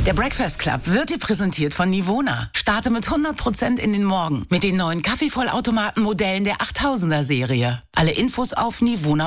Der Breakfast Club wird dir präsentiert von Nivona. Starte mit 100% in den Morgen mit den neuen Kaffeevollautomaten-Modellen der 8000er Serie. Alle Infos auf Nivona.